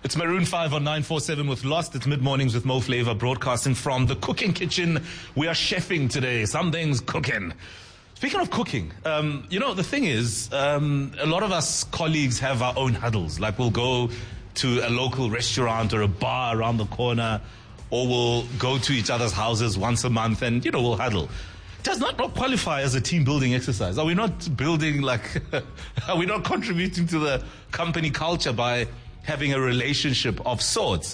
It's Maroon 5 on 947 with Lost. It's mid-mornings with Mo Flavor broadcasting from the cooking kitchen. We are chefing today. Something's cooking. Speaking of cooking, the thing is, a lot of us colleagues have our own huddles. Like we'll go to a local restaurant or a bar around the corner, or we'll go to each other's houses once a month and, we'll huddle. Does not qualify as a team building exercise. Are we not building are we not contributing to the company culture by having a relationship of sorts?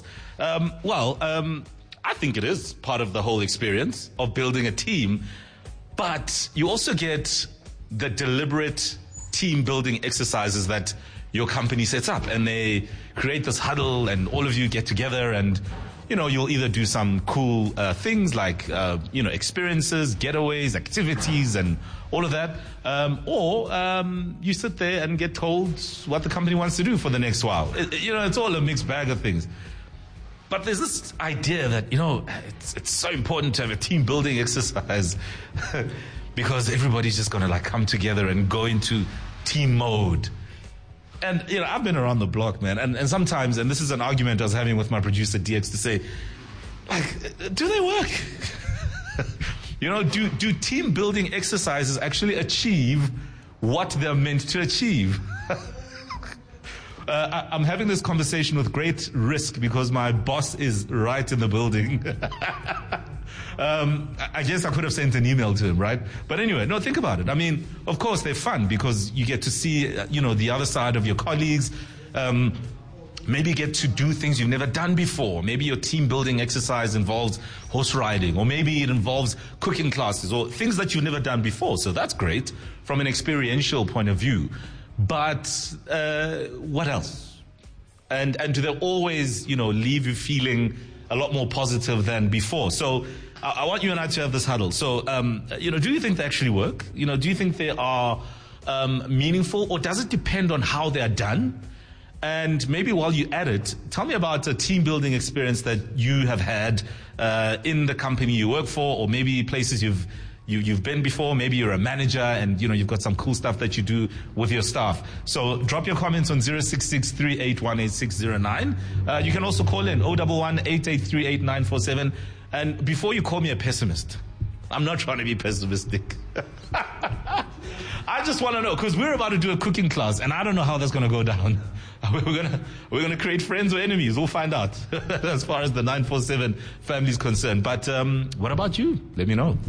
I think it is part of the whole experience of building a team, but you also get the deliberate team building exercises that your company sets up, and they create this huddle and all of you get together and you'll either do some cool things like, experiences, getaways, activities, and all of that. Or you sit there and get told what the company wants to do for the next while. It's all a mixed bag of things. But there's this idea that, it's so important to have a team building exercise because everybody's just going to come together and go into team mode. And, I've been around the block, man. And sometimes, and this is an argument I was having with my producer, DX, to say, do they work? Do team building exercises actually achieve what they're meant to achieve? I'm having this conversation with great risk because my boss is right in the building. I guess I could have sent an email to him, right? But anyway, no, think about it. I mean, of course, they're fun because you get to see, the other side of your colleagues. Maybe get to do things you've never done before. Maybe your team building exercise involves horse riding, or maybe it involves cooking classes or things that you've never done before. So that's great from an experiential point of view. But what else? And do they always, leave you feeling a lot more positive than before? So I want you and I to have this huddle. So, do you think they actually work? Do you think they are meaningful, or does it depend on how they are done? And maybe while you're at it, tell me about a team building experience that you have had in the company you work for, or maybe places you've been before. Maybe you're a manager and you've got some cool stuff that you do with your staff. So drop your comments on 066-3818-609. You can also call in 011-883-8947. And before you call me a pessimist, I'm not trying to be pessimistic. I just want to know, because we're about to do a cooking class and I don't know how that's going to go down. We're going to create friends or enemies. We'll find out as far as the 947 family is concerned. But what about you? Let me know.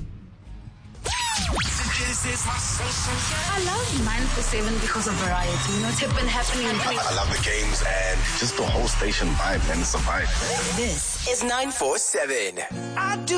I love 947 because of variety. Tip and happening. I love the games and just the whole station vibe, man. It's a vibe. This is 947.